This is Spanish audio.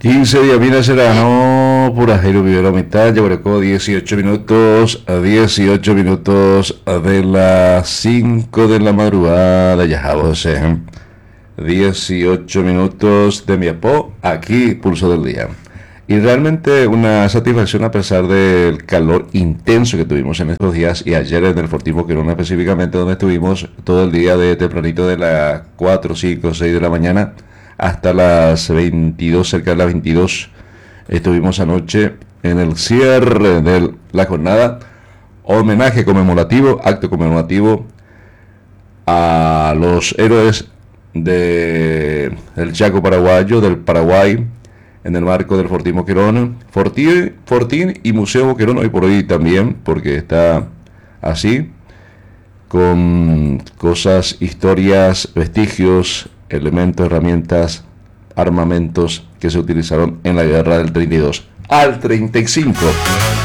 15 días, Mina Serrano, pura Jairo Vivero Mitad, Yaguarecó, 18 minutos, a 18 minutos de las 5 de la madrugada, ya José. 18 minutos de mi apó, aquí, Pulso del Día. Y realmente una satisfacción a pesar del calor intenso que tuvimos en estos días y ayer en el Fortín Boquerón específicamente, donde estuvimos todo el día de tempranito de las 4, 5, 6 de la mañana hasta las 22, cerca de las 22. Estuvimos anoche en el cierre de la jornada, homenaje conmemorativo, acto conmemorativo a los héroes del Chaco paraguayo, del Paraguay, en el marco del Fortín Boquerón, Fortín y Museo Boquerón hoy por hoy también, porque está así, con cosas, historias, vestigios, elementos, herramientas, armamentos que se utilizaron en la guerra del 32 al 35.